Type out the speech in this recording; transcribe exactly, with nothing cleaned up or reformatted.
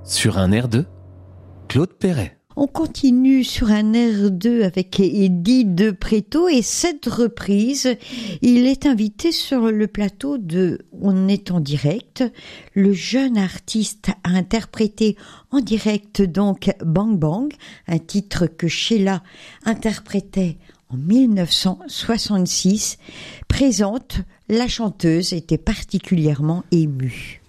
Sur un air de Claude Perret. On continue sur un air deux avec Eddie de Préto et cette reprise, il est invité sur le plateau de On est en direct. Le jeune artiste a interprété en direct donc Bang Bang, un titre que Sheila interprétait en mille neuf cent soixante-six. Présente, la chanteuse était particulièrement émue.